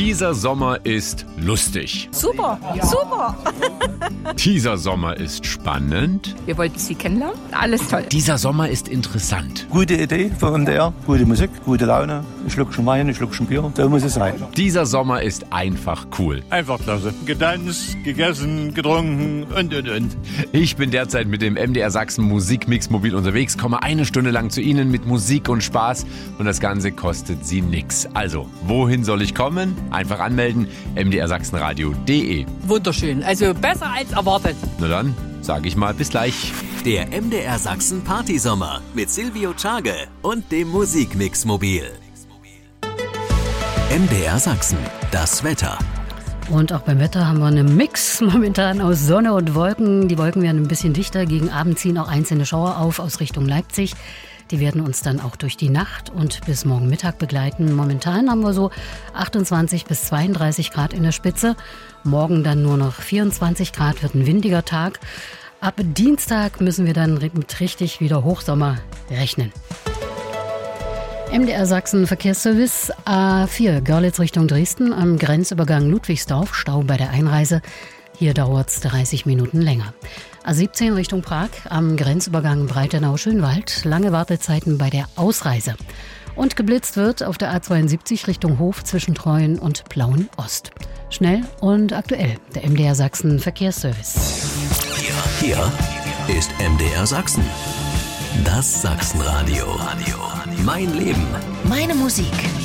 Dieser Sommer ist lustig. Super, super. Dieser Sommer ist spannend. Wir wollten Sie kennenlernen. Alles toll. Dieser Sommer ist interessant. Gute Idee von MDR, gute Musik, gute Laune, ein Schluckchen Wein, ein Schluckchen Bier, so muss es sein. Dieser Sommer ist einfach cool. Einfach klasse. Getanzt, gegessen, getrunken und. Ich bin derzeit mit dem MDR Sachsen Musikmix mobil unterwegs, komme eine Stunde lang zu Ihnen mit Musik und Spaß und das Ganze kostet Sie nix. Also, wohin soll ich kommen? Einfach anmelden, mdrsachsenradio.de. Wunderschön. Also besser als erwartet. Na dann, sage ich mal bis gleich. Der MDR Sachsen Partysommer mit Silvio Tschage und dem Musikmix mobil. MDR Sachsen, das Wetter. Und auch beim Wetter haben wir einen Mix momentan aus Sonne und Wolken. Die Wolken werden ein bisschen dichter. Gegen Abend ziehen auch einzelne Schauer auf aus Richtung Leipzig. Die werden uns dann auch durch die Nacht und bis morgen Mittag begleiten. Momentan haben wir so 28 bis 32 Grad in der Spitze. Morgen dann nur noch 24 Grad, wird ein windiger Tag. Ab Dienstag müssen wir dann mit richtig wieder Hochsommer rechnen. MDR Sachsen Verkehrsservice A4 Görlitz Richtung Dresden am Grenzübergang Ludwigsdorf, Stau bei der Einreise. Hier dauert es 30 Minuten länger. A17 Richtung Prag am Grenzübergang Breitenau-Schönwald. Lange Wartezeiten bei der Ausreise. Und geblitzt wird auf der A72 Richtung Hof zwischen Treuen und Plauen-Ost. Schnell und aktuell, der MDR Sachsen Verkehrsservice. Hier ist MDR Sachsen. Das Sachsenradio. Mein Leben. Meine Musik.